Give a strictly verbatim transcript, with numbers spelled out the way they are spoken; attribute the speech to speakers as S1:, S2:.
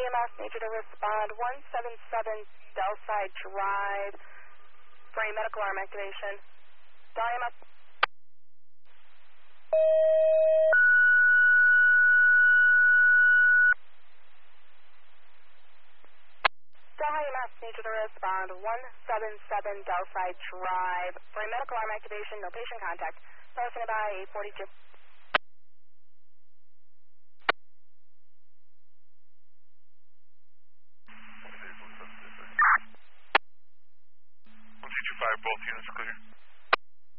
S1: E M S, need you to respond one seven seven Delside Drive for a medical arm activation. Dial E M S. Dial E M S, need you to respond one seven seven Delside Drive for a medical arm activation, no patient contact. Posted by eight forty-two.
S2: one two two five, both units clear.